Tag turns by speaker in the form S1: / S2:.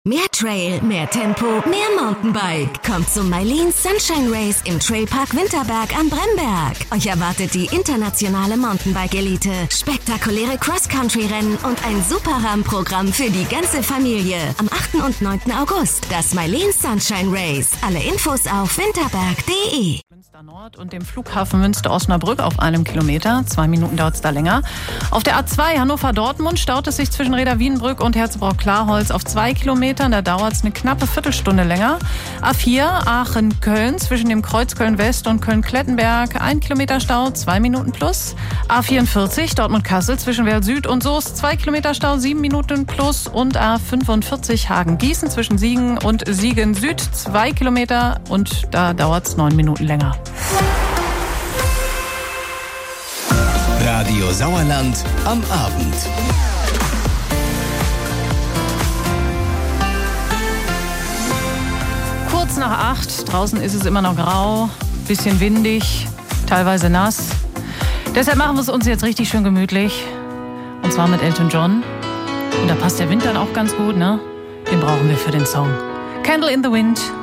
S1: Mehr Trail, mehr Tempo, mehr Mountainbike. Kommt zum Mailin Sunshine Race im Trailpark Winterberg am Bremberg. Euch erwartet die internationale Mountainbike-Elite, spektakuläre Cross-Country-Rennen und ein super Rahmenprogramm für die ganze Familie. Am 8. und 9. August das Mailin Sunshine Race. Alle Infos auf winterberg.de.
S2: Münster Nord und dem Flughafen Münster-Osnabrück auf 1 Kilometer. 2 Minuten dauert es da länger. Auf der A2 Hannover-Dortmund staut es sich zwischen Reda-Wiedenbrück und Herzebrock-Klarholz auf 2 Kilometern. Da dauert es eine knappe Viertelstunde länger. A4 Aachen-Köln zwischen dem Kreuz Köln-West und Köln-Klettenberg 1 Kilometer Stau, 2 Minuten plus. A44 Dortmund-Kassel zwischen Werl Süd und Soest 2 Kilometer Stau, 7 Minuten plus. Und A45 Hagen-Gießen zwischen Siegen und Siegen Süd 2 Kilometer und da dauert es 9 Minuten länger.
S3: Radio Sauerland am Abend.
S2: Kurz nach 8, draußen ist es immer noch grau, bisschen windig, teilweise nass. Deshalb machen wir es uns jetzt richtig schön gemütlich. Und zwar mit Elton John. Und da passt der Wind dann auch ganz gut, ne? Den brauchen wir für den Song. Candle in the Wind.